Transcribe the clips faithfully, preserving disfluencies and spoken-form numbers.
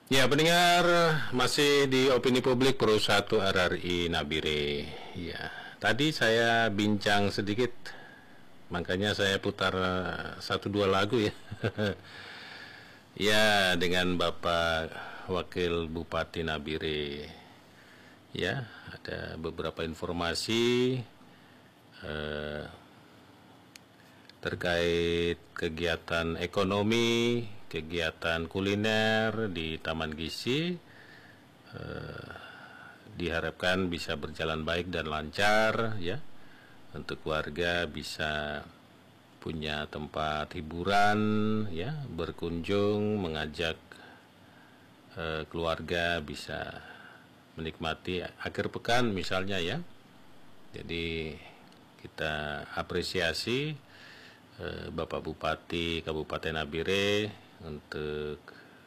Ya, pendengar, masih di opini publik Pro satu R R I Nabire. Ya, tadi saya bincang sedikit, makanya saya putar eh, satu dua lagu ya. Ya, dengan Bapak Wakil Bupati Nabire. Ya, ada beberapa informasi eh, terkait kegiatan ekonomi, kegiatan kuliner di Taman Gizi. eh, diharapkan bisa berjalan baik dan lancar ya, untuk warga bisa punya tempat hiburan ya, berkunjung, mengajak eh, keluarga bisa menikmati akhir pekan misalnya ya. Jadi kita apresiasi eh, Bapak Bupati Kabupaten Nabire untuk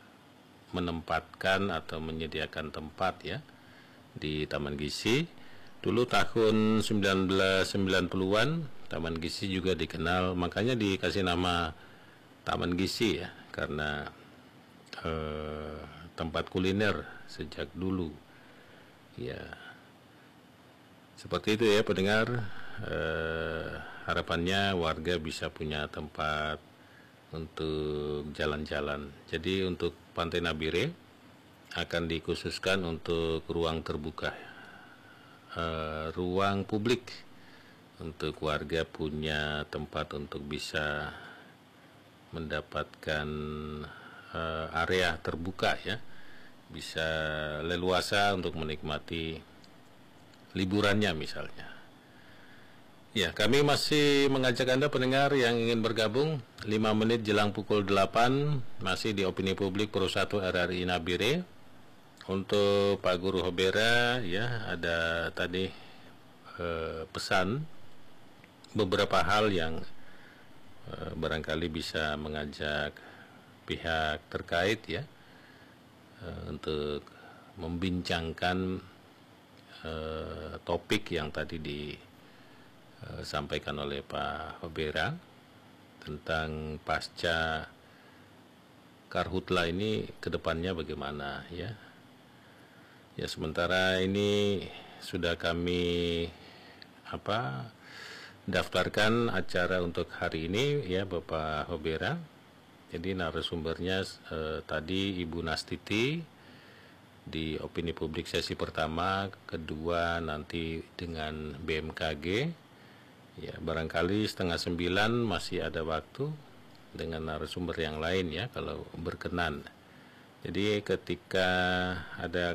menempatkan atau menyediakan tempat ya di Taman Gizi. Dulu tahun sembilan belas sembilan puluhan Taman Gizi juga dikenal, makanya dikasih nama Taman Gizi ya, karena eh, tempat kuliner sejak dulu ya. Seperti itu ya pendengar, eh, harapannya warga bisa punya tempat untuk jalan-jalan. Jadi untuk Pantai Nabire akan dikhususkan untuk ruang terbuka, uh, ruang publik, untuk warga punya tempat untuk bisa mendapatkan uh, area terbuka ya, bisa leluasa untuk menikmati liburannya misalnya. Ya, kami masih mengajak Anda pendengar yang ingin bergabung lima menit jelang pukul delapan, masih di opini publik Pro satu R R I Nabire. Untuk Pak Guru Hobera ya, ada tadi eh, pesan beberapa hal yang eh, barangkali bisa mengajak pihak terkait ya, eh, untuk membincangkan eh, topik yang tadi disampaikan oleh Pak Hobera tentang pasca Karhutla ini kedepannya bagaimana ya. Ya, sementara ini sudah kami apa daftarkan acara untuk hari ini ya Bapak Hobera. Jadi narasumbernya eh, tadi Ibu Nastiti di opini publik sesi pertama, kedua nanti dengan B M K G. Ya, barangkali setengah sembilan masih ada waktu dengan narasumber yang lain ya kalau berkenan. Jadi ketika ada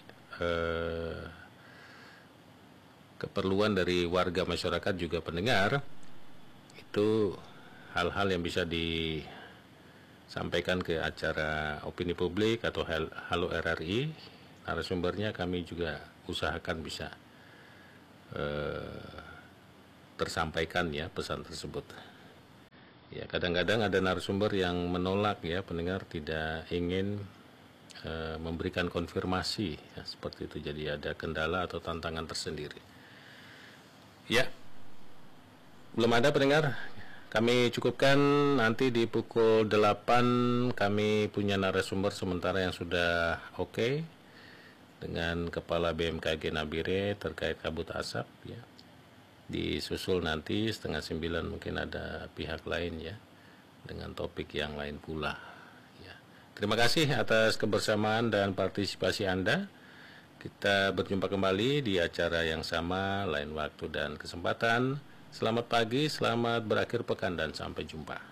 eh, keperluan dari warga masyarakat juga pendengar, itu hal-hal yang bisa disampaikan ke acara opini publik atau Halo R R I, narasumbernya kami juga usahakan bisa eh, tersampaikan ya pesan tersebut. Ya, kadang-kadang ada narasumber yang menolak ya pendengar, tidak ingin e, memberikan konfirmasi ya, seperti itu. Jadi ada kendala atau tantangan tersendiri. Ya, belum ada pendengar. Kami cukupkan, nanti di pukul delapan kami punya narasumber sementara yang sudah oke okay, dengan Kepala B M K G Nabire terkait kabut asap ya. Disusul nanti setengah sembilan mungkin ada pihak lain ya dengan topik yang lain pula ya. Terima kasih atas kebersamaan dan partisipasi Anda. Kita berjumpa kembali di acara yang sama lain waktu dan kesempatan. Selamat pagi, selamat berakhir pekan dan sampai jumpa.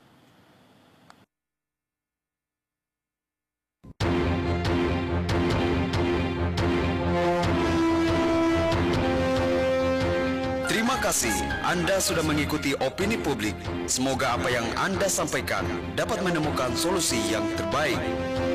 Terima kasih Anda sudah mengikuti opini publik. Semoga apa yang Anda sampaikan dapat menemukan solusi yang terbaik.